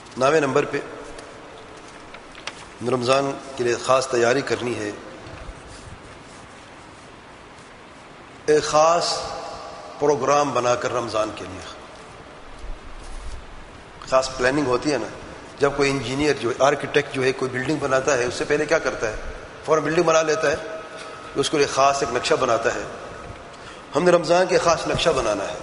9ویں number پہ رمضان کے لیے خاص تیاری کرنی ہے. ایک خاص پروگرام بنا کر رمضان کے لیے خاص پلاننگ ہوتی ہے نا. جب کوئی انجینئر جو آرکیٹیکٹ جو ہے کوئی بلڈنگ بناتا ہے، اس سے پہلے کیا کرتا ہے؟ فوراً بلڈنگ بنا لیتا ہے، اس کو لیے خاص ایک نقشہ بناتا ہے. ہم نے رمضان کے خاص نقشہ بنانا ہے.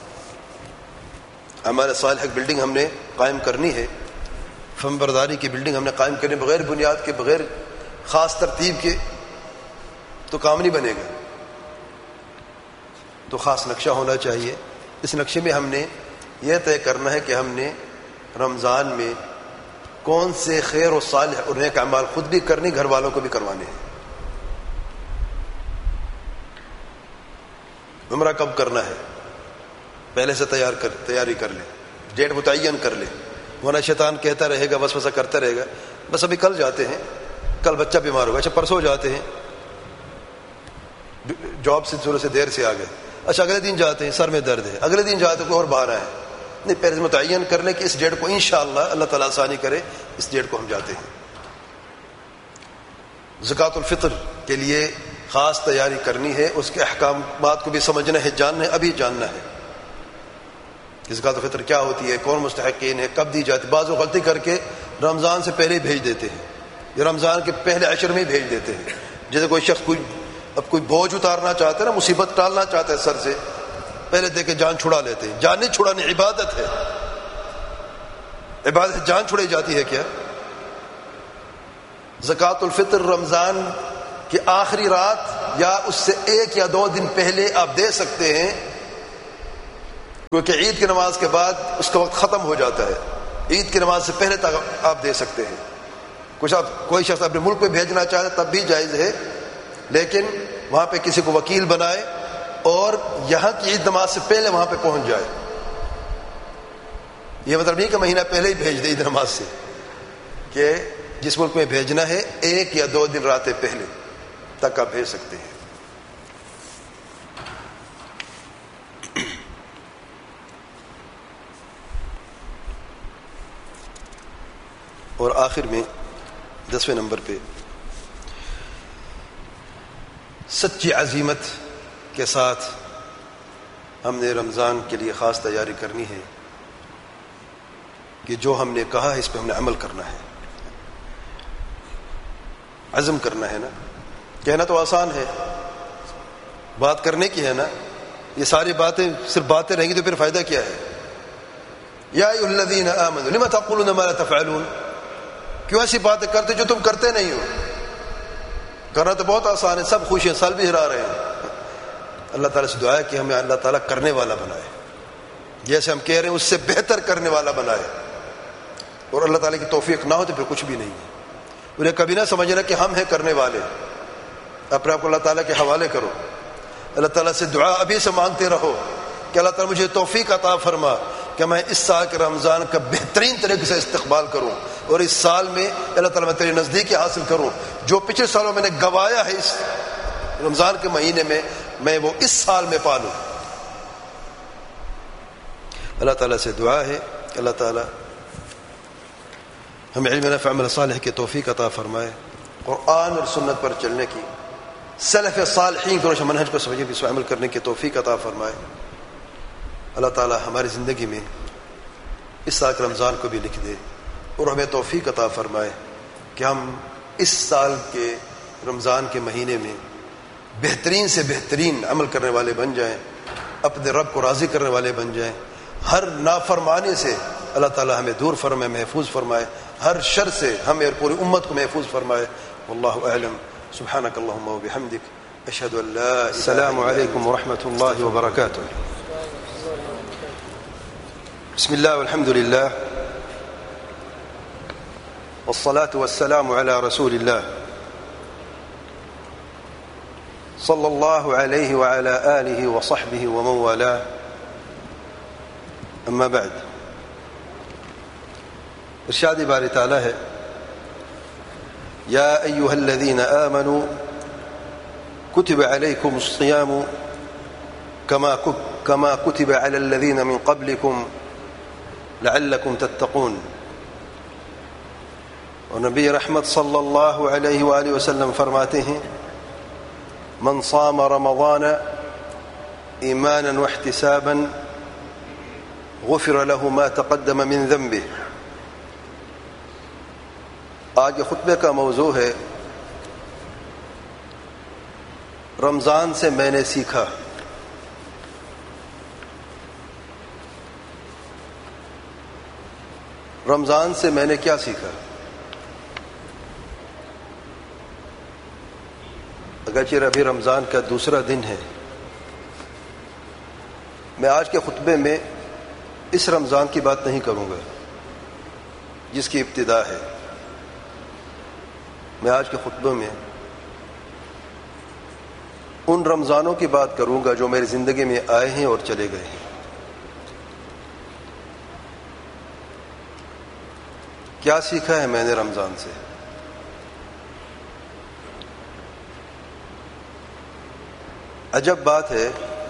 ہمارے صالح بلڈنگ ہم نے قائم کرنی ہے. فم برداری کی بلڈنگ ہم نے قائم کرنی، بغیر بنیاد کے، بغیر خاص ترتیب کے تو کام نہیں بنے گا. تو خاص نقشہ ہونا چاہیے. اس نقشے میں ہم نے یہ طے کرنا ہے کہ ہم نے رمضان میں کون سے خیر و صالح اور نیک اعمال خود بھی کرنے، گھر والوں کو بھی کروانے ہیں. عمرہ کب کرنا ہے پہلے سے تیاری کر لے، ڈیٹ متعین کر لے، ورنہ شیطان کہتا رہے گا، وسوسہ کرتا رہے گا. بس ابھی کل جاتے ہیں، کل بچہ بیمار ہوگا، اچھا پرسوں جاتے ہیں، جاب سے تھوڑے سے دیر سے آ گئے، اچھا اگلے دن جاتے ہیں، سر میں درد ہے، اگلے دن جاتے کوئی اور بہانہ ہے. نہیں، پہلے متعین کر لیں کہ اس ڈیٹ کو انشاءاللہ اللہ تعالیٰ آسانی کرے، اس ڈیٹ کو ہم جاتے ہیں. زکوٰۃ الفطر کے لیے خاص تیاری کرنی ہے، اس کے احکامات کو بھی سمجھنا ہے، جاننا ہے، ابھی جاننا ہے کہ زکوٰۃ الفطر کیا ہوتی ہے، کون مستحقین ہے، کب دی جاتی. بعض وہ غلطی کر کے رمضان سے پہلے ہی بھیج دیتے ہیں، یا رمضان کے پہلے عشر میں ہی بھیج دیتے ہیں. جیسے کوئی شخص کوئی بوجھ اتارنا چاہتا ہے نا، مصیبت ٹالنا چاہتا ہے سر سے، پہلے دے کے جان چھڑا لیتے ہیں. جان نہیں چھڑانی، عبادت ہے. عبادت جان چھڑائی جاتی ہے کیا؟ زکوٰۃ الفطر رمضان کی آخری رات یا اس سے 1 یا 2 دن پہلے آپ دے سکتے ہیں، کیونکہ عید کی نماز کے بعد اس کا وقت ختم ہو جاتا ہے. عید کی نماز سے پہلے تک آپ دے سکتے ہیں. کوئی شخص اپنے ملک میں بھیجنا چاہے تب بھی جائز ہے، لیکن وہاں پہ کسی کو وکیل بنائے اور یہاں کی عید نماز سے پہلے وہاں پہ پہنچ جائے. یہ مطلب نہیں کہ مہینہ پہلے ہی بھیج دے عید نماز سے، کہ جس ملک میں بھیجنا ہے 1 یا 2 دن راتیں پہلے تک آپ بھیج سکتے ہیں. اور آخر میں 10ویں نمبر پہ سچی عزیمت کے ساتھ ہم نے رمضان کے لیے خاص تیاری کرنی ہے کہ جو ہم نے کہا ہے اس پہ ہم نے عمل کرنا ہے. عزم کرنا ہے نا. کہنا تو آسان ہے، بات کرنے کی ہے نا. یہ ساری باتیں صرف باتیں رہیں گی تو پھر فائدہ کیا ہے؟ یا ایھا الذین آمنوا لم تقولون ما لا تفعلون. کیوں ایسی باتیں کرتے جو تم کرتے نہیں ہو؟ کرنا تو بہت آسان ہے، سب خوش ہیں، سال بھی ہرا رہے ہیں. اللہ تعالیٰ سے دعا ہے کہ ہمیں اللہ تعالیٰ کرنے والا بنائے، جیسے ہم کہہ رہے ہیں اس سے بہتر کرنے والا بنائے. اور اللہ تعالیٰ کی توفیق نہ ہو تو پھر کچھ بھی نہیں ہے. انہیں کبھی نہ سمجھنا کہ ہم ہیں کرنے والے. اپنے آپ کو اللہ تعالیٰ کے حوالے کرو. اللہ تعالیٰ سے دعا ابھی سے مانگتے رہو کہ اللہ تعالیٰ مجھے توفیق عطا فرما کہ میں اس سال کے رمضان کا بہترین طریقے سے استقبال کروں، اور اس سال میں اللہ تعالیٰ میں تیری نزدیکی حاصل کروں. جو پچھلے سالوں میں نے گوایا ہے اس رمضان کے مہینے میں وہ اس سال میں پالوں. اللہ تعالیٰ سے دعا ہے کہ اللہ تعالیٰ ہمیں علم نافع عمل صالح کے توفیق عطا فرمائے، قرآن اور سنت پر چلنے کی، سلف صالحین کے روشن منہج کو سمجھنے کی، اس پر عمل کرنے کی توفیق عطا فرمائے. اللہ تعالیٰ ہماری زندگی میں اس سال کے رمضان کو بھی لکھ دے اور ہمیں توفیق عطا فرمائے کہ ہم اس سال کے رمضان کے مہینے میں بہترین سے بہترین عمل کرنے والے بن جائیں، اپنے رب کو راضی کرنے والے بن جائیں. ہر نافرمانی سے اللہ تعالیٰ ہمیں دور فرمائے، محفوظ فرمائے. ہر شر سے ہمیں اور پوری امت کو محفوظ فرمائے. واللہ اعلم. سبحانک اللہم و بحمدک، اشہد ان لا الہ. السلام علیکم ورحمۃ اللہ وبرکاتہ. بسم اللہ والحمد للہ والصلاة والسلام على رسول اللہ صلی اللہ علیہ وعلى آلہ وصحبہ ومن والاه. اما بعد. ارشاد باری تعالی ہے: یا ایھا الذین آمنوا کتب علیکم الصیام کما کتب علی الذین من قبلکم لعلکم تتقون. اور نبی رحمت صلی اللہ علیہ وآلہ وسلم فرماتے ہیں من صام رمضان ایمانا واحتسابا غفر له ما تقدم من ذنبه. آج کے خطبے کا موضوع ہے رمضان سے میں نے سیکھا. رمضان سے میں نے کیا سیکھا؟ اگرچہ ابھی رمضان کا دوسرا دن ہے، میں آج کے خطبے میں اس رمضان کی بات نہیں کروں گا جس کی ابتدا ہے. میں آج کے خطبے میں ان رمضانوں کی بات کروں گا جو میری زندگی میں آئے ہیں اور چلے گئے ہیں. کیا سیکھا ہے میں نے رمضان سے؟ عجب بات ہے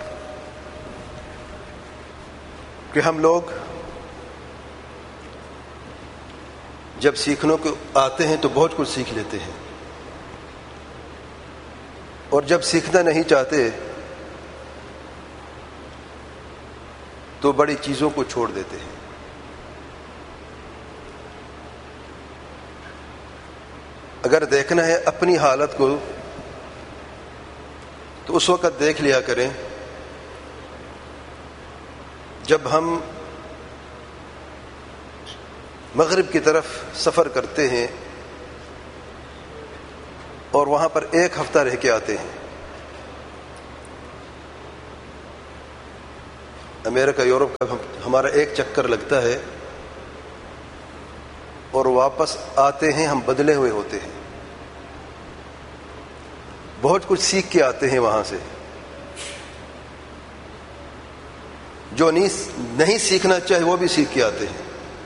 کہ ہم لوگ جب سیکھنے کو آتے ہیں تو بہت کچھ سیکھ لیتے ہیں، اور جب سیکھنا نہیں چاہتے تو بڑی چیزوں کو چھوڑ دیتے ہیں. اگر دیکھنا ہے اپنی حالت کو تو اس وقت دیکھ لیا کریں جب ہم مغرب کی طرف سفر کرتے ہیں اور وہاں پر ایک ہفتہ رہ کے آتے ہیں. امریکہ یورپ کا ہمارا ایک چکر لگتا ہے اور واپس آتے ہیں ہم بدلے ہوئے ہوتے ہیں. بہت کچھ سیکھ کے آتے ہیں وہاں سے. جو نہیں سیکھنا چاہے وہ بھی سیکھ کے آتے ہیں.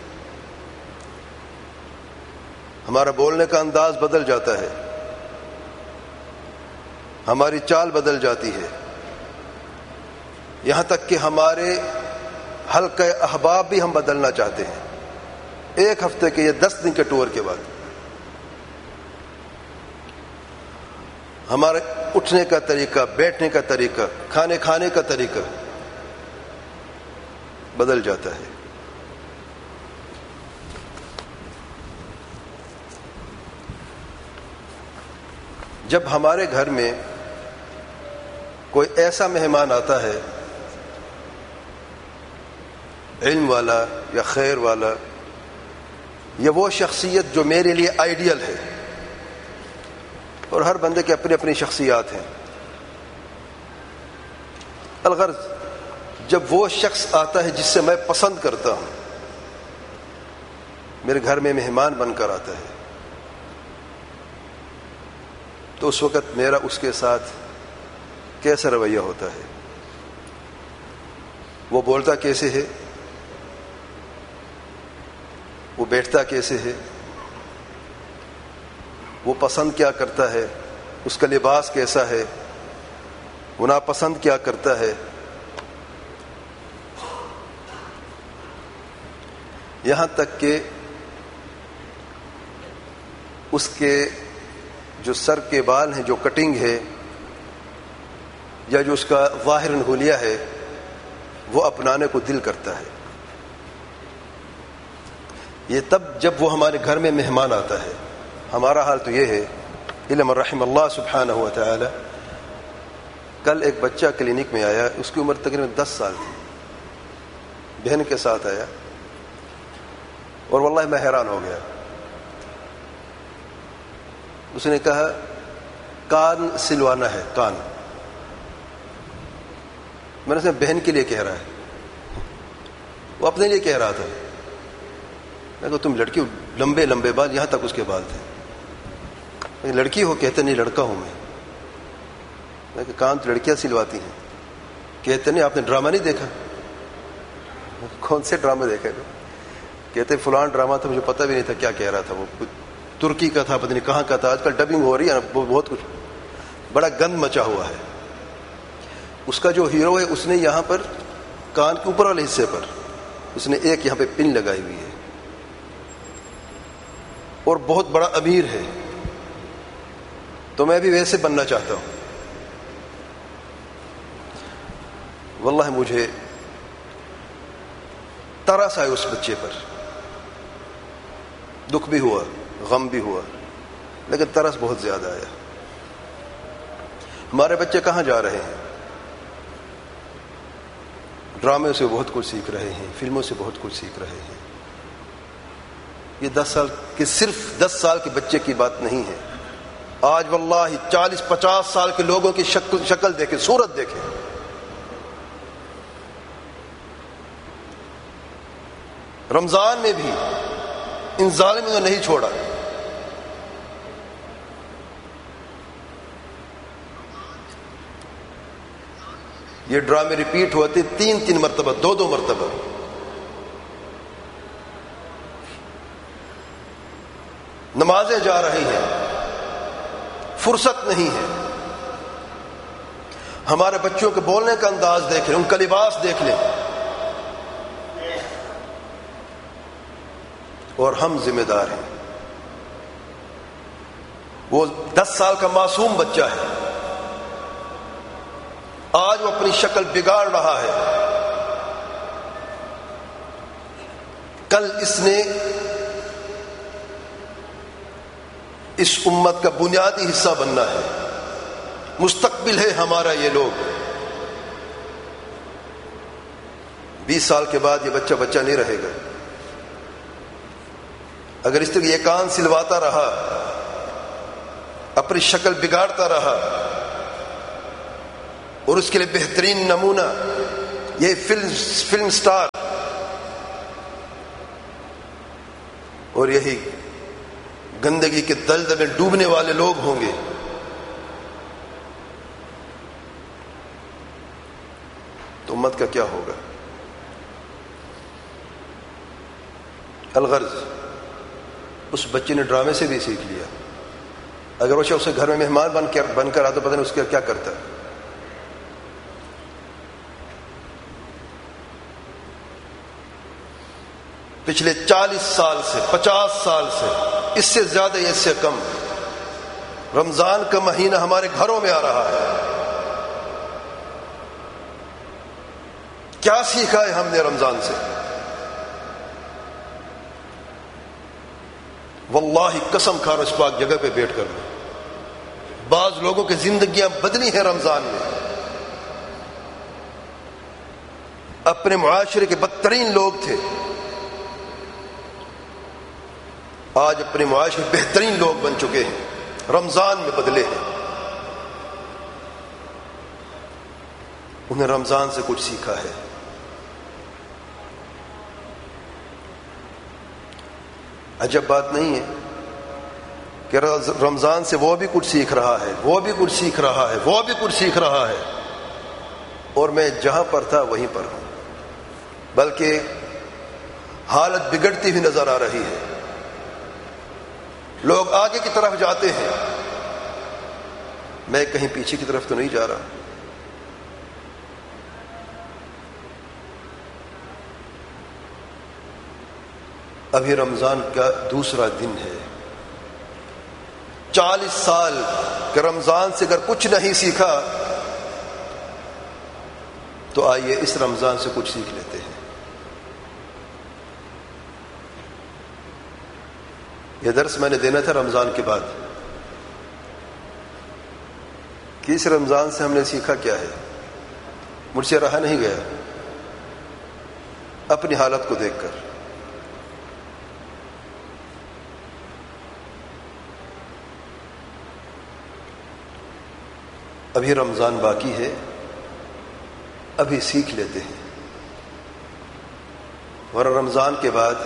ہمارا بولنے کا انداز بدل جاتا ہے، ہماری چال بدل جاتی ہے، یہاں تک کہ ہمارے حلقہ احباب بھی ہم بدلنا چاہتے ہیں ایک ہفتے کے یا 10 دن کے ٹور کے بعد. ہمارے اٹھنے کا طریقہ، بیٹھنے کا طریقہ، کھانے کا طریقہ بدل جاتا ہے. جب ہمارے گھر میں کوئی ایسا مہمان آتا ہے علم والا یا خیر والا، یا وہ شخصیت جو میرے لیے آئیڈیل ہے، اور ہر بندے کی اپنی اپنی شخصیات ہیں، الغرض جب وہ شخص آتا ہے جس سے میں پسند کرتا ہوں، میرے گھر میں مہمان بن کر آتا ہے، تو اس وقت میرا اس کے ساتھ کیسا رویہ ہوتا ہے؟ وہ بولتا کیسے ہے؟ وہ بیٹھتا کیسے ہے؟ وہ پسند کیا کرتا ہے؟ اس کا لباس کیسا ہے؟ وہ ناپسند کیا کرتا ہے؟ یہاں تک کہ اس کے جو سر کے بال ہیں، جو کٹنگ ہے، یا جو اس کا ظاہر حلیہ ہے، وہ اپنانے کو دل کرتا ہے. یہ تب جب وہ ہمارے گھر میں مہمان آتا ہے. ہمارا حال تو یہ ہے، علم رحم اللہ سبحانہ و تعالی. کل ایک بچہ کلینک میں آیا، اس کی عمر تقریباً 10 سال تھی، بہن کے ساتھ آیا، اور واللہ میں حیران ہو گیا. اس نے کہا کان سلوانا ہے، کان. میں نے کہا بہن کے لیے کہہ رہا ہے، وہ اپنے لیے کہہ رہا تھا. میں کہا تم لڑکی ہو، لمبے لمبے بال، یہاں تک اس کے بال تھے. لڑکی ہو؟ کہتے نہیں لڑکا ہوں میں کہا کان تو لڑکیاں سلواتی ہیں. کہتے نہیں آپ نے ڈرامہ نہیں دیکھا؟ کون سے ڈرامہ دیکھا؟ کہتے فلان ڈرامہ تھا، مجھے پتہ بھی نہیں تھا کیا کہہ رہا تھا. وہ ترکی کا تھا، پتہ نہیں کہاں کا تھا. آج کل ڈبنگ ہو رہی ہے، بہت کچھ بڑا گند مچا ہوا ہے. اس کا جو ہیرو ہے، اس نے یہاں پر کان کے اوپر والے حصے پر اس نے ایک یہاں پہ پن لگائی ہوئی ہے. اور بہت بڑا امیر ہے تو میں بھی ویسے بننا چاہتا ہوں. واللہ مجھے ترس آئے اس بچے پر، دکھ بھی ہوا، غم بھی ہوا، لیکن ترس بہت زیادہ آیا. ہمارے بچے کہاں جا رہے ہیں؟ ڈرامے سے بہت کچھ سیکھ رہے ہیں، فلموں سے بہت کچھ سیکھ رہے ہیں. یہ 10 سال کے، صرف 10 سال کے بچے کی بات نہیں ہے. آج واللہ 40-50 سال کے لوگوں کی شکل دیکھیں، صورت دیکھیں. رمضان میں بھی ان ظالموں نے نہیں چھوڑا. یہ ڈرامے ریپیٹ ہوتے 3 مرتبہ، 2 مرتبہ. نمازیں جا رہی ہیں، فرصت نہیں ہے. ہمارے بچوں کے بولنے کا انداز دیکھ لیں، ان کا لباس دیکھ لیں. اور ہم ذمہ دار ہیں. وہ 10 سال کا معصوم بچہ ہے، آج وہ اپنی شکل بگاڑ رہا ہے. کل اس نے اس امت کا بنیادی حصہ بننا ہے. مستقبل ہے ہمارا یہ لوگ. 20 سال کے بعد یہ بچہ بچہ نہیں رہے گا. اگر اس طرح یہ کان سلواتا رہا، اپنی شکل بگاڑتا رہا، اور اس کے لیے بہترین نمونہ یہ فلم سٹار اور یہی گندگی کے دلدل میں ڈوبنے والے لوگ ہوں گے، تو امت کا کیا ہوگا؟ الغرض اس بچے نے ڈرامے سے بھی سیکھ لیا. اگر وہ اسے گھر میں مہمان بن کر آتا تو پتہ نہیں اس کا کیا کرتا. پچھلے 40 سال سے، 50 سال سے، اس سے زیادہ یا اس سے کم، رمضان کا مہینہ ہمارے گھروں میں آ رہا ہے. کیا سیکھا ہے ہم نے رمضان سے؟ واللہ قسم کھا اس پاک جگہ پہ بیٹھ کر، بعض لوگوں کی زندگیاں بدلی ہیں رمضان میں. اپنے معاشرے کے بدترین لوگ تھے، آج اپنے معاشرے بہترین لوگ بن چکے ہیں، رمضان میں بدلے ہیں. انہیں رمضان سے کچھ سیکھا ہے. عجب بات نہیں ہے کہ رمضان سے وہ بھی کچھ سیکھ رہا ہے، وہ بھی کچھ سیکھ رہا ہے، وہ بھی کچھ سیکھ رہا ہے، اور میں جہاں پر تھا وہیں پر ہوں. بلکہ حالت بگڑتی ہوئی نظر آ رہی ہے. لوگ آگے کی طرف جاتے ہیں، میں کہیں پیچھے کی طرف تو نہیں جا رہا. ابھی رمضان کا دوسرا دن ہے. 40 سال کہ رمضان سے اگر کچھ نہیں سیکھا تو آئیے اس رمضان سے کچھ سیکھ لیتے ہیں. یہ درس میں نے دینا تھا رمضان کے بعد کہ اس رمضان سے ہم نے سیکھا کیا ہے. مجھ سے رہا نہیں گیا اپنی حالت کو دیکھ کر. ابھی رمضان باقی ہے، ابھی سیکھ لیتے ہیں، ورنہ رمضان کے بعد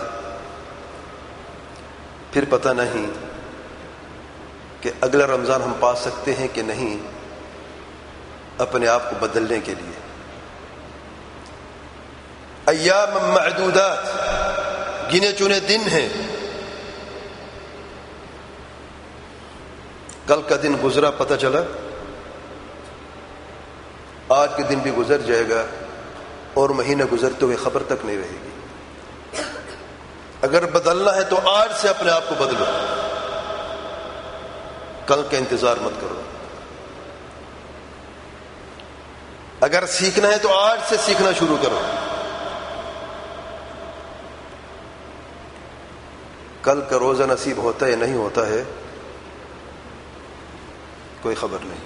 پھر پتہ نہیں کہ اگلا رمضان ہم پا سکتے ہیں کہ نہیں. اپنے آپ کو بدلنے کے لیے ایام معدودات، گنے چنے دن ہیں. کل کا دن گزرا پتہ چلا، آج کے دن بھی گزر جائے گا اور مہینہ گزرتے ہوئے خبر تک نہیں رہے گی. اگر بدلنا ہے تو آج سے اپنے آپ کو بدلو، کل کا انتظار مت کرو۔ اگر سیکھنا ہے تو آج سے سیکھنا شروع کرو، کل کا روزہ نصیب ہوتا ہے یا نہیں ہوتا ہے کوئی خبر نہیں۔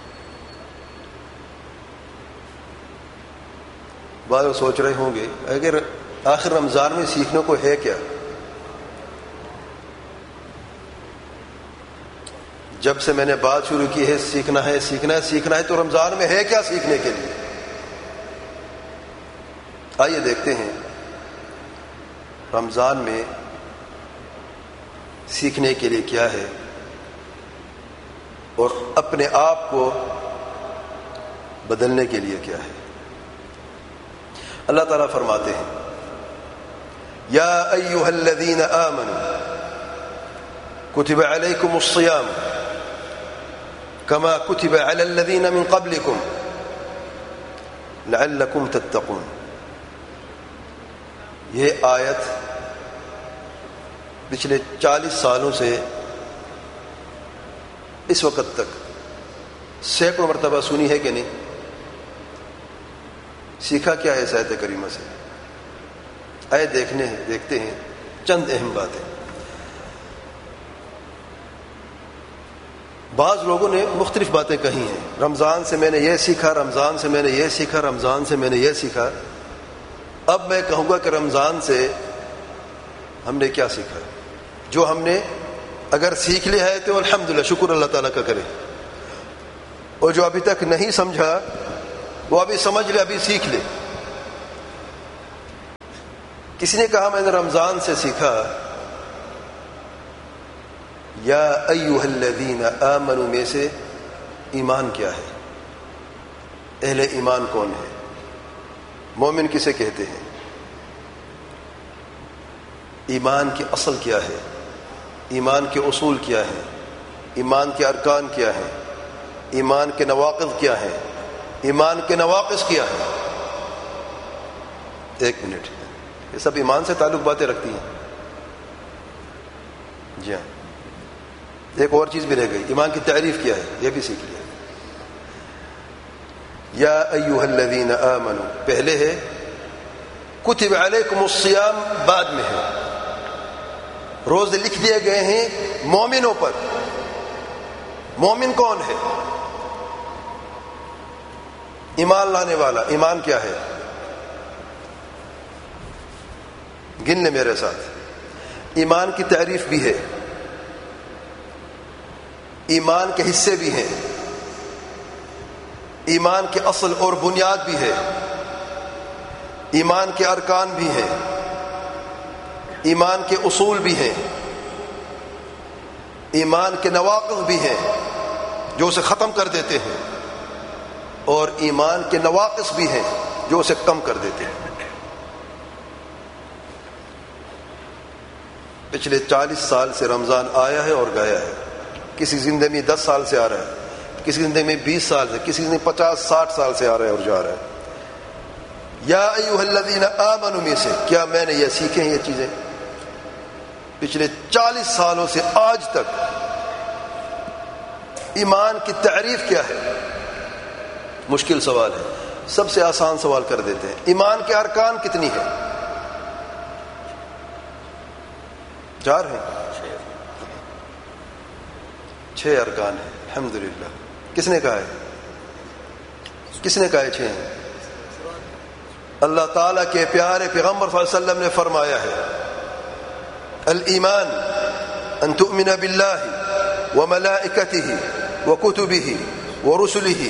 بعض لوگ سوچ رہے ہوں گے اگر آخر رمضان میں سیکھنے کو ہے کیا؟ جب سے میں نے بات شروع کی ہے سیکھنا ہے سیکھنا ہے سیکھنا ہے، تو رمضان میں ہے کیا سیکھنے کے لیے؟ آئیے دیکھتے ہیں رمضان میں سیکھنے کے لیے کیا ہے اور اپنے آپ کو بدلنے کے لیے کیا ہے۔ اللہ تعالیٰ فرماتے ہیں یا ایھا الذین آمنوا کتب علیکم الصیام کما کتب علی الذین من قبلکم لعلکم تتقون۔ یہ آیت پچھلے 40 سالوں سے اس وقت تک سینکڑوں مرتبہ سنی ہے کہ نہیں؟ سیکھا کیا ہے اس آیت کریمہ سے؟ آئے دیکھتے ہیں چند اہم باتیں۔ بعض لوگوں نے مختلف باتیں کہی ہیں، رمضان سے میں نے یہ سیکھا، رمضان سے میں نے یہ سیکھا، رمضان سے میں نے یہ سیکھا۔ اب میں کہوں گا کہ رمضان سے ہم نے کیا سیکھا؟ جو ہم نے اگر سیکھ لیا ہے تو الحمدللہ شکر اللہ تعالیٰ کا کرے، اور جو ابھی تک نہیں سمجھا وہ ابھی سمجھ لے، ابھی سیکھ لے۔ کسی نے کہا میں نے رمضان سے سیکھا یا ایھا الذین آمنوا میں سے ایمان کیا ہے، اہل ایمان کون ہے، مومن کسے کہتے ہیں، ایمان کی اصل کیا ہے، ایمان کے اصول کیا ہیں، ایمان کے ارکان کیا ہیں، ایمان کے نواقض کیا ہیں، ایمان کے نواقص کیا ہے۔ ایک منٹ، یہ سب ایمان سے تعلق باتیں رکھتی ہیں۔ جی ہاں، ایک اور چیز بھی رہ گئی، ایمان کی تعریف کیا ہے، یہ بھی سیکھ لیا۔ یا ایھا الذین آمنوا پہلے ہے، کتب علیکم الصیام بعد میں ہے۔ روزے لکھ دیے گئے ہیں مومنوں پر۔ مومن کون ہے؟ ایمان لانے والا۔ ایمان کیا ہے؟ گن لیں میرے ساتھ۔ ایمان کی تعریف بھی ہے، ایمان کے حصے بھی ہیں، ایمان کے اصل اور بنیاد بھی ہے، ایمان کے ارکان بھی ہیں، ایمان کے اصول بھی ہیں، ایمان کے نواقض بھی ہیں جو اسے ختم کر دیتے ہیں، اور ایمان کے نواقص بھی ہیں جو اسے کم کر دیتے ہیں۔ پچھلے 40 سال سے رمضان آیا ہے اور گیا ہے۔ کسی زندگی میں 10 سال سے آ رہا ہے، کسی زندگی میں 20 سال سے، کسی زندگی میں 50-60 سال سے آ رہا ہے اور جا رہا ہے۔ یا ایھا الذین آمنوا میں سے کیا میں نے یہ سیکھے ہیں یہ چیزیں؟ پچھلے 40 سالوں سے آج تک ایمان کی تعریف کیا ہے؟ مشکل سوال ہے، سب سے آسان سوال کر دیتے ہیں۔ ایمان کے ارکان کتنی ہے؟ 4 ہیں، 6 ارکان ہیں۔ الحمدللہ۔ کس نے کہا ہے؟ کس نے کہا ہے 6 ہیں؟ اللہ تعالیٰ کے پیارے پیغمبر صلی اللہ علیہ وسلم نے فرمایا ہے الایمان ان تؤمن باللہ وملائکتہ وکتبہ ورسلہ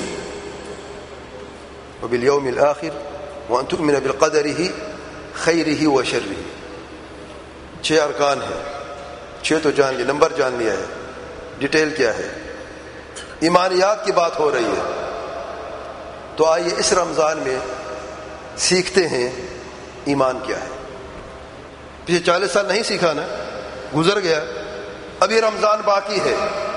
وبالیوم الآخر وان تؤمن بقدرہ خیرہ وشرہ۔ 6 ارکان ہیں، 6 تو جان لیا، نمبر جان لیا ہے، ڈیٹیل کیا ہے؟ ایمانیات کی بات ہو رہی ہے۔ تو آئیے اس رمضان میں سیکھتے ہیں ایمان کیا ہے۔ پچھلے 40 سال نہیں سیکھا نا، گزر گیا، ابھی رمضان باقی ہے،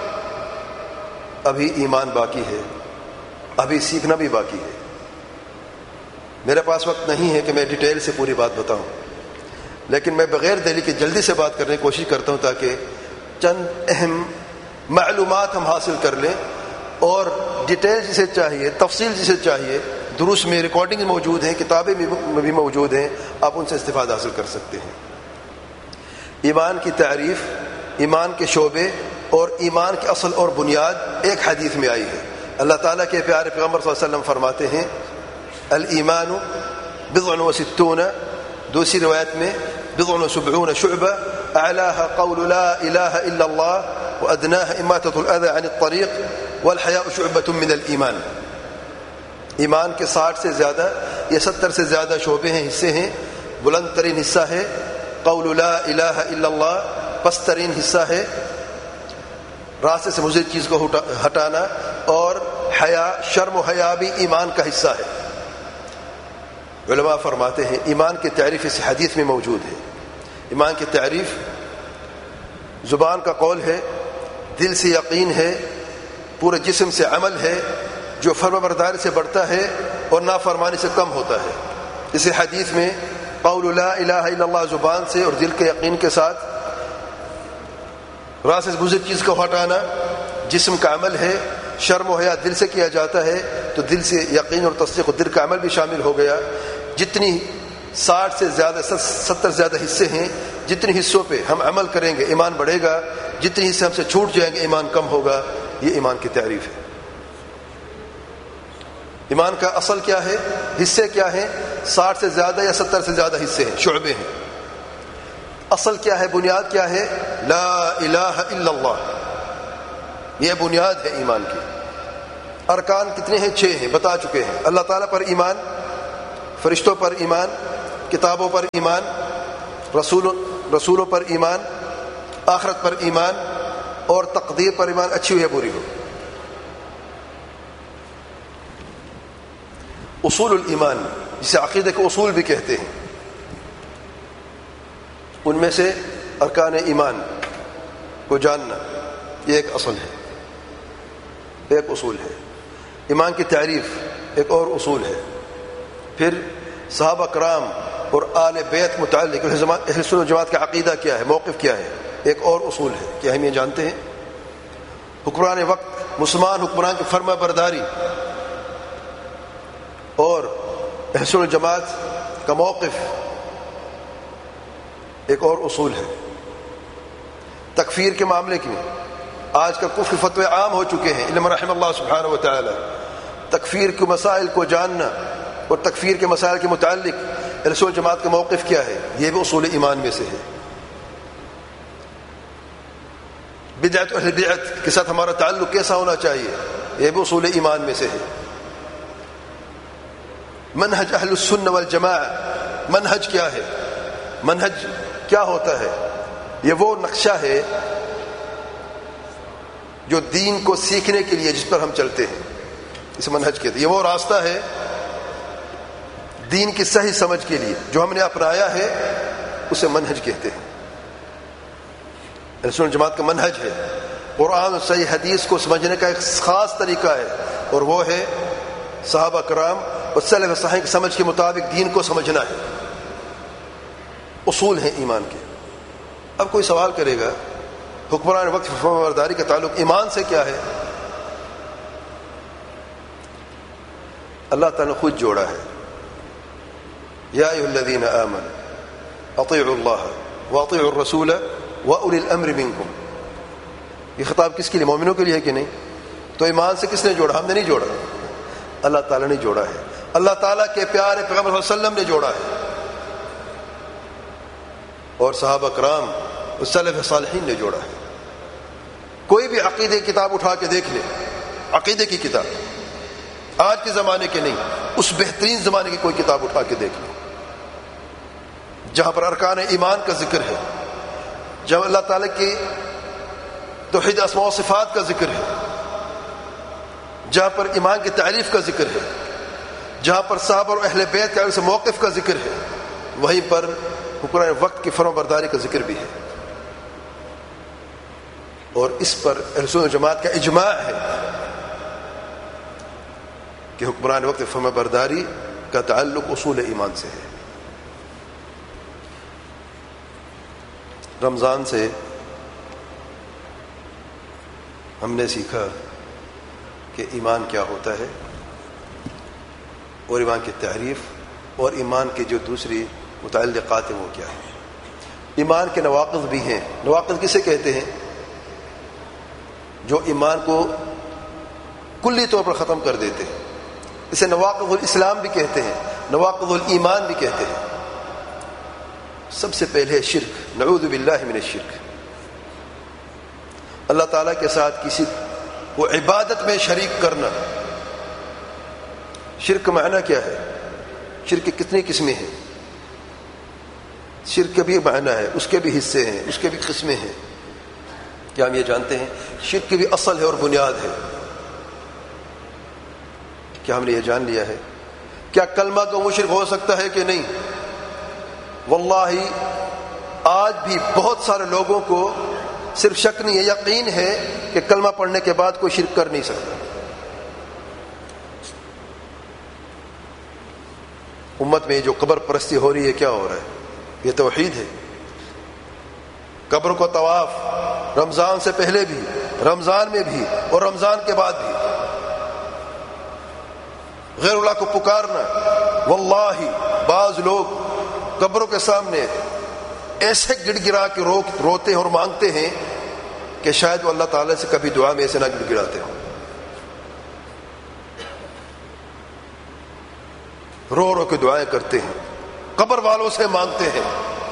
ابھی ایمان باقی ہے، ابھی سیکھنا بھی باقی ہے۔ میرے پاس وقت نہیں ہے کہ میں ڈیٹیل سے پوری بات بتاؤں۔ لیکن میں بغیر دہلی کے جلدی سے بات کرنے کی کوشش کرتا ہوں تاکہ چند اہم معلومات ہم حاصل کر لیں، اور ڈیٹیل جسے چاہیے، تفصیل جسے چاہیے، دروس میں ریکارڈنگ موجود ہیں، کتابیں بھی موجود ہیں، آپ ان سے استفادہ حاصل کر سکتے ہیں۔ ایمان کی تعریف، ایمان کے شعبے اور ایمان کے اصل اور بنیاد ایک حدیث میں آئی ہے۔ اللہ تعالیٰ کے پیارے پیغمبر صلی اللہ علیہ وسلم فرماتے ہیں الایمان بضع وستون، دوسری روایت میں بضع وسبعون شعبہ، اعلاها قول لا الہ الا اللہ وادناها اماطۃ الاذى عن الطریق والحیاء شعبۃ من الایمان۔ ایمان کے 60 سے زیادہ یا 70 سے زیادہ شعبے ہیں، حصے ہیں۔ بلند ترین حصہ ہے قول لا الہ الا اللہ، پست ترین حصہ ہے راستے سے مضر چیز کو ہٹانا، اور حیا، شرم و حیا بھی ایمان کا حصہ ہے۔ علماء فرماتے ہیں ایمان کی تعریف اس حدیث میں موجود ہے۔ ایمان کی تعریف زبان کا قول ہے، دل سے یقین ہے، پورے جسم سے عمل ہے، جو فرمانبرداری سے بڑھتا ہے اور نافرمانی سے کم ہوتا ہے۔ اس حدیث میں قول لا الہ الا اللہ زبان سے اور دل کے یقین کے ساتھ، راستے سے گزر چیز کو ہٹانا جسم کا عمل ہے، شرم و حیا دل سے کیا جاتا ہے، تو دل سے یقین اور تصدیق اور دل کا عمل بھی شامل ہو گیا۔ جتنی 60 سے زیادہ 70 زیادہ حصے ہیں، جتنے حصوں پہ ہم عمل کریں گے ایمان بڑھے گا، جتنے حصے ہم سے چھوٹ جائیں گے ایمان کم ہوگا۔ یہ ایمان کی تعریف ہے۔ ایمان کا اصل کیا ہے، حصے کیا ہیں؟ 60 سے زیادہ یا 70 سے زیادہ حصے ہیں، شعبے ہیں۔ اصل کیا ہے، بنیاد کیا ہے؟ لا الہ الا اللہ، یہ بنیاد ہے ایمان کی۔ ارکان کتنے ہیں؟ 6 ہیں، بتا چکے ہیں۔ اللہ تعالیٰ پر ایمان، فرشتوں پر ایمان، کتابوں پر ایمان، رسولوں پر ایمان، آخرت پر ایمان، اور تقدیر پر ایمان، اچھی ہو یا بری ہو۔ اصول الایمان، جسے عقیدے کے اصول بھی کہتے ہیں، ان میں سے ارکان ایمان کو جاننا یہ ایک اصل ہے، ایک اصول ہے۔ ایمان کی تعریف ایک اور اصول ہے۔ پھر صحابہ کرام اور آل بیت متعلق اہل سنت و جماعت کا عقیدہ کیا ہے، موقف کیا ہے، ایک اور اصول ہے۔ کیا ہم یہ جانتے ہیں؟ حکمران وقت، مسلمان حکمران کی فرما برداری اور اہل سنت و جماعت کا موقف ایک اور اصول ہے۔ تکفیر کے معاملے میں آج کل کفر فتوے عام ہو چکے ہیں، علم رحم اللہ سبحانہ و تعالی۔ تکفیر کے مسائل کو جاننا اور تکفیر کے مسائل کے متعلق اہل سنت جماعت کا موقف کیا ہے، یہ بھی اصول ایمان میں سے ہے۔ بدعت اہل بدعت کے ساتھ ہمارا تعلق کیسا ہونا چاہیے، یہ بھی اصول ایمان میں سے ہے۔ منہج اہل السنہ والجماعہ، منہج کیا ہے، منہج کیا ہوتا ہے؟ یہ وہ نقشہ ہے جو دین کو سیکھنے کے لیے جس پر ہم چلتے ہیں، اس منہج کہتے ہیں۔ یہ وہ راستہ ہے دین کی صحیح سمجھ کے لیے جو ہم نے اپنایا ہے، اسے منہج کہتے ہیں۔ اہل سنت جماعت کا منہج ہے، قرآن اور صحیح حدیث کو سمجھنے کا ایک خاص طریقہ ہے، اور وہ ہے صحابہ کرام اور سلف صالحین کی سمجھ کے مطابق دین کو سمجھنا ہے۔ اصول ہیں ایمان کے۔ اب کوئی سوال کرے گا حکمران وقت فرمانبرداری کا تعلق ایمان سے کیا ہے؟ اللہ تعالیٰ نے خود جوڑا ہے، یا ایھا الذین آمنوا اطیعوا اللہ واطیعوا الرسول واولی الامر منکم۔ یہ خطاب کس کے لیے؟ مومنوں کے لیے ہے کہ نہیں؟ تو ایمان سے کس نے جوڑا؟ ہم نے نہیں جوڑا، اللہ تعالیٰ نے جوڑا ہے۔ اللہ تعالیٰ کے پیارے پیغمبر صلی اللہ علیہ وسلم نے جوڑا ہے، اور صحابہ کرام اور سلف صالحین نے جوڑا ہے۔ کوئی بھی عقیدے کی کتاب اٹھا کے دیکھ لے، عقیدے کی کتاب، آج کے زمانے کے نہیں، اس بہترین زمانے کی کوئی کتاب اٹھا کے دیکھ لے جہاں پر ارکان ایمان کا ذکر ہے، جہاں اللہ تعالیٰ کی توحید اسماء و صفات کا ذکر ہے، جہاں پر ایمان کی تعریف کا ذکر ہے، جہاں پر صحابہ اور اہل بیت کے سے موقف کا ذکر ہے، وہیں پر حکمران وقت کی فرما برداری کا ذکر بھی ہے۔ اور اس پر اہل سنت جماعت کا اجماع ہے کہ حکمران وقت کی فرما برداری کا تعلق اصول ایمان سے ہے۔ رمضان سے ہم نے سیکھا کہ ایمان کیا ہوتا ہے اور ایمان کی تعریف اور ایمان کے جو دوسری متعلقات ہیں وہ کیا ہے. ایمان کے نواقض بھی ہیں. نواقض کسے کہتے ہیں؟ جو ایمان کو کلی طور پر ختم کر دیتے ہیں. اسے نواقض الاسلام بھی کہتے ہیں, نواقض الایمان بھی کہتے ہیں. سب سے پہلے شرک, نعوذ باللہ من الشرک. اللہ تعالیٰ کے ساتھ کسی کو عبادت میں شریک کرنا. شرک کا معنی کیا ہے؟ شرک کی کتنی قسمیں ہیں؟ شرک کے بھی معنی ہے, اس کے بھی حصے ہیں, اس کے بھی قسمیں ہیں. کیا ہم یہ جانتے ہیں؟ شرک کی بھی اصل ہے اور بنیاد ہے. کیا ہم نے یہ جان لیا ہے؟ کیا کلمہ کو مشرک ہو سکتا ہے کہ نہیں؟ واللہ آج بھی بہت سارے لوگوں کو صرف شک نہیں ہے, یقین ہے کہ کلمہ پڑھنے کے بعد کوئی شرک کر نہیں سکتا. امت میں جو قبر پرستی ہو رہی ہے, کیا ہو رہا ہے؟ یہ توحید ہے. قبر کو طواف رمضان سے پہلے بھی, رمضان میں بھی اور رمضان کے بعد بھی. غیر اللہ کو پکارنا. واللہ بعض لوگ قبروں کے سامنے ایسے گڑ گڑا کے روتے ہیں اور مانگتے ہیں کہ شاید وہ اللہ تعالیٰ سے کبھی دعا میں ایسے نہ گڑ گڑاتے ہوں. رو رو کے دعائیں کرتے ہیں, قبر والوں سے مانگتے ہیں.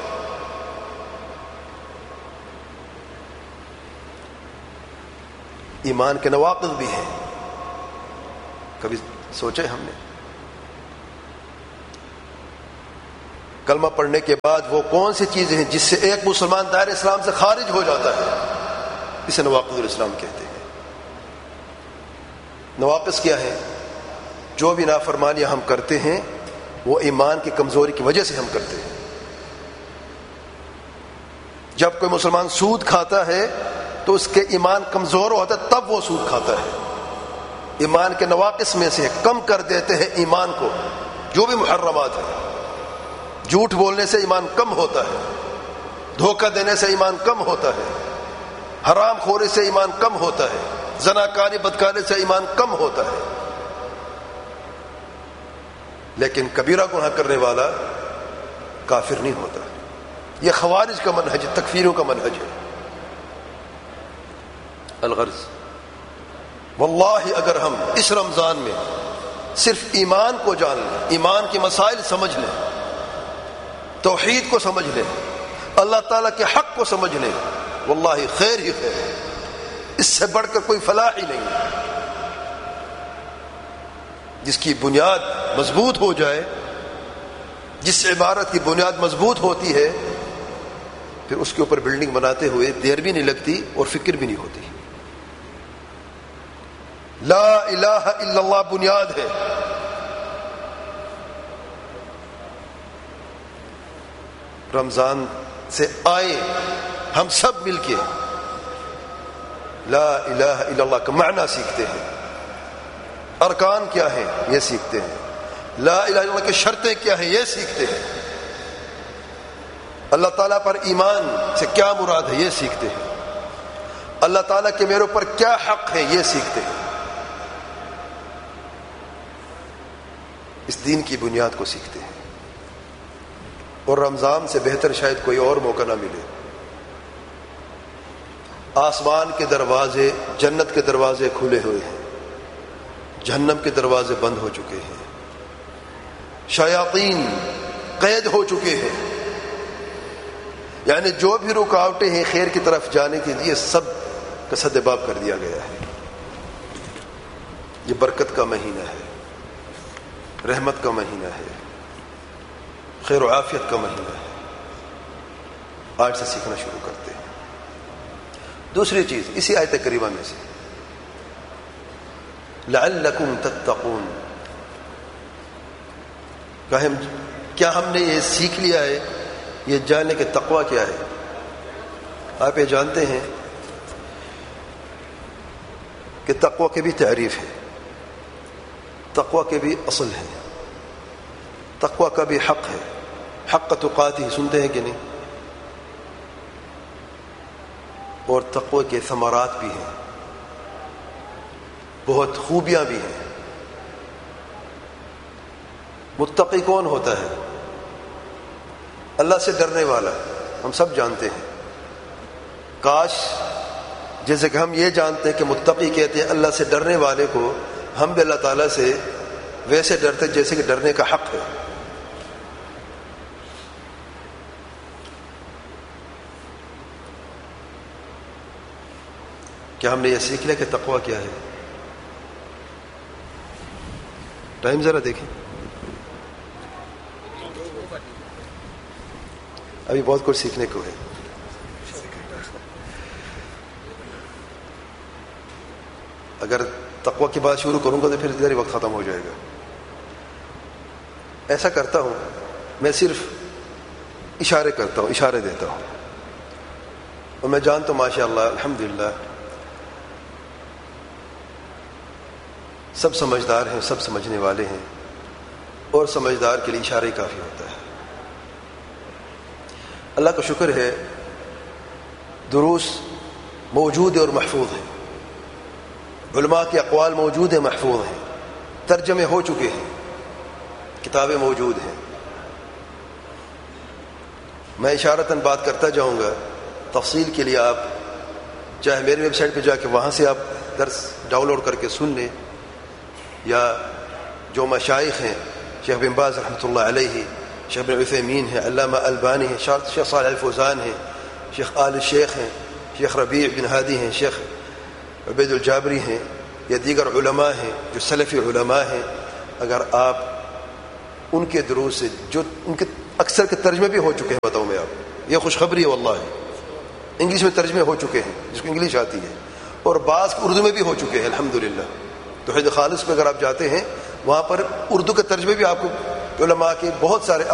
ایمان کے نواقض بھی ہیں. کبھی سوچے ہم نے؟ کلمہ پڑھنے کے بعد وہ کون سی چیزیں ہیں جس سے ایک مسلمان دائرہ اسلام سے خارج ہو جاتا ہے؟ اسے نواقض الاسلام کہتے ہیں. نواقض کیا ہے؟ جو بھی نافرمانیاں ہم کرتے ہیں وہ ایمان کی کمزوری کی وجہ سے ہم کرتے ہیں. جب کوئی مسلمان سود کھاتا ہے تو اس کے ایمان کمزور ہوتا ہے, تب وہ سود کھاتا ہے. ایمان کے نواقص میں سے کم کر دیتے ہیں ایمان کو. جو بھی محرمات ہیں, جھوٹ بولنے سے ایمان کم ہوتا ہے, دھوکہ دینے سے ایمان کم ہوتا ہے, حرام خوری سے ایمان کم ہوتا ہے, زناکاری بدکاری سے ایمان کم ہوتا ہے. لیکن کبیرہ گناہ کرنے والا کافر نہیں ہوتا. یہ خوارج کا منہج, تکفیروں کا منہج ہے. الغرض واللہ اگر ہم اس رمضان میں صرف ایمان کو جان لیں, ایمان کے مسائل سمجھ لیں, توحید کو سمجھ لیں, اللہ تعالیٰ کے حق کو سمجھ لیں, واللہ خیر ہی خیر. اس سے بڑھ کر کوئی فلاح ہی نہیں. جس کی بنیاد مضبوط ہو جائے, جس عبارت کی بنیاد مضبوط ہوتی ہے, پھر اس کے اوپر بلڈنگ بناتے ہوئے دیر بھی نہیں لگتی اور فکر بھی نہیں ہوتی. لا الہ الا اللہ بنیاد ہے. رمضان سے آئے ہم سب مل کے لا الہ الا اللہ کا معنی سیکھتے ہیں. ارکان کیا ہیں یہ سیکھتے ہیں. لا الہ الا اللہ کی شرطیں کیا ہیں یہ سیکھتے ہیں. اللہ تعالیٰ پر ایمان سے کیا مراد ہے یہ سیکھتے ہیں. اللہ تعالیٰ کے میرے اوپر کیا حق ہے یہ سیکھتے ہیں. اس دین کی بنیاد کو سیکھتے ہیں. اور رمضان سے بہتر شاید کوئی اور موقع نہ ملے. آسمان کے دروازے, جنت کے دروازے کھلے ہوئے ہیں, جہنم کے دروازے بند ہو چکے ہیں, شیاطین قید ہو چکے ہیں. یعنی جو بھی رکاوٹیں ہیں خیر کی طرف جانے کے لیے سب کا سدباب کر دیا گیا ہے. یہ برکت کا مہینہ ہے, رحمت کا مہینہ ہے, خیر و عافیت کا مہینہ ہے. آج سے سیکھنا شروع کرتے ہیں. دوسری چیز اسی آیت کریمہ میں سے, لعلکم تتقون. کیا ہم نے یہ سیکھ لیا ہے, یہ جاننے کہ تقوی کیا ہے؟ آپ یہ جانتے ہیں کہ تقوی کی بھی تعریف ہے, تقوی کے بھی اصل ہے, تقوی کا بھی حق ہے. حق تقاتی سنتے ہیں کہ نہیں؟ اور تقوی کے ثمرات بھی ہیں، بہت خوبیاں بھی ہیں۔ متقی کون ہوتا ہے؟ اللہ سے ڈرنے والا، ہم سب جانتے ہیں۔ کاش جیسے کہ ہم یہ جانتے ہیں کہ متقی کہتے ہیں اللہ سے ڈرنے والے کو، ہم بھی اللہ تعالیٰ سے ویسے ڈرتے جیسے کہ ڈرنے کا حق ہے۔ کیا ہم نے یہ سیکھ لیا کہ تقویٰ کیا ہے؟ ٹائم ذرا دیکھیں، ابھی بہت کچھ سیکھنے کو ہے۔ اگر تقویٰ کی بات شروع کروں گا تو پھر ادھر ہی وقت ختم ہو جائے گا۔ ایسا کرتا ہوں، میں صرف اشارے کرتا ہوں، اشارے دیتا ہوں، اور میں جانتا ہوں ماشاء اللہ الحمدللہ سب سمجھدار ہیں، سب سمجھنے والے ہیں، اور سمجھدار کے لیے اشارہ ہی کافی ہوتا ہے۔ اللہ کا شکر ہے دروس موجود ہے اور محفوظ ہیں، علماء کے اقوال موجود ہیں، محفوظ ہیں، ترجمے ہو چکے ہیں، کتابیں موجود ہیں۔ میں اشارتاً بات کرتا جاؤں گا، تفصیل کے لیے آپ چاہے میری ویب سائٹ پہ جا کے وہاں سے آپ درس ڈاؤن لوڈ کر کے سن لیں، یا جو مشائخ ہیں، شیخ بن باز رحمۃ اللہ علیہ، شیخ بن عثیمین ہیں، علامہ البانی ہیں، شیخ صالح الفوزان ہیں، شیخ آل الشیخ ہیں، شیخ ربیع بن ہادی ہیں، شیخ عبید الجابری ہیں، یا دیگر علماء ہیں جو سلفی علماء ہیں۔ اگر آپ ان کے دروس سے، جو ان کے اکثر کے ترجمے بھی ہو چکے ہیں، بتاؤں میں آپ، یہ خوشخبری ہے واللہ، انگلش میں ترجمے ہو چکے ہیں جس کو انگلش آتی ہے، اور بعض اردو میں بھی ہو چکے ہیں الحمدللہ۔ توحید خالص پہ اگر آپ جاتے ہیں، وہاں پر اردو کے ترجمے بھی آپ کو علماء کے بہت سارے